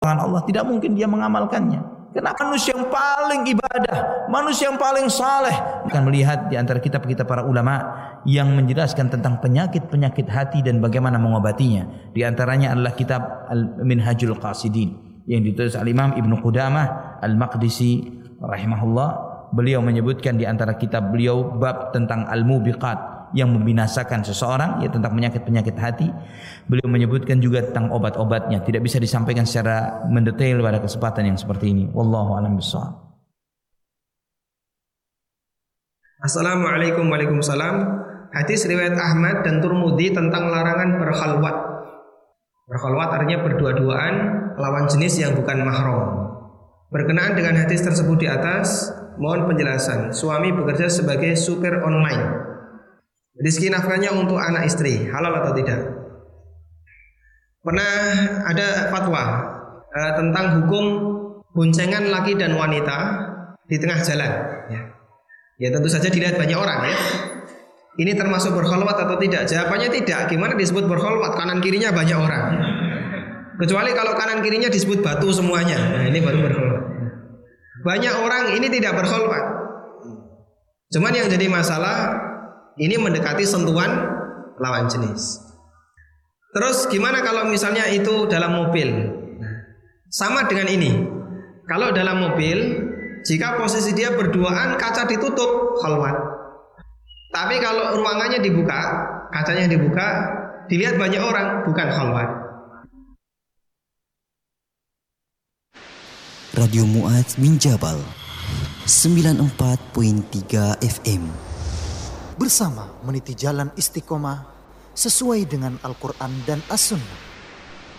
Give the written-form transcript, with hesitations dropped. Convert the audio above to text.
Allah, tidak mungkin dia mengamalkannya. Kenapa manusia yang paling ibadah, manusia yang paling saleh? Akan melihat di antara kitab-kitab para ulama yang menjelaskan tentang penyakit-penyakit hati dan bagaimana mengobatinya. Di antaranya adalah kitab Al-Minhajul Qasidin yang ditulis Al-Imam Ibnu Qudamah Al-Maqdisi rahimahullah. Beliau menyebutkan di antara kitab beliau bab tentang al-mubiqat yang membinasakan seseorang, ya, tentang penyakit-penyakit hati. Beliau menyebutkan juga tentang obat-obatnya. Tidak bisa disampaikan secara mendetail pada kesempatan yang seperti ini. Wallahu a'lam bishawab. Assalamualaikum. Waalaikumsalam. Hadis riwayat Ahmad dan Turmudi tentang larangan berkhalwat. Berkhalwat artinya berdua-duaan lawan jenis yang bukan mahram. Berkenaan dengan hadis tersebut di atas, mohon penjelasan. Suami bekerja sebagai supir online. Rizki nafkahnya untuk anak istri, halal atau tidak? Pernah ada fatwa tentang hukum boncengan laki dan wanita di tengah jalan. Ya tentu saja dilihat banyak orang, ya. Ini termasuk berkhalwat atau tidak? Jawabannya tidak. Gimana disebut berkhalwat? Kanan kirinya banyak orang. Kecuali kalau kanan kirinya disebut batu semuanya. Nah, ini baru berkhalwat. Banyak orang ini tidak berkhalwat. Cuman yang jadi masalah ini mendekati sentuhan lawan jenis. Terus gimana kalau misalnya itu dalam mobil? Sama dengan ini. Kalau dalam mobil, jika posisi dia berduaan, kaca ditutup, khalwat. Tapi kalau ruangannya dibuka, kacanya dibuka, dilihat banyak orang, bukan khalwat. Radio Mu'adz bin Jabal 94.3 FM. Bersama meniti jalan istiqomah sesuai dengan Al-Quran dan As-Sunnah.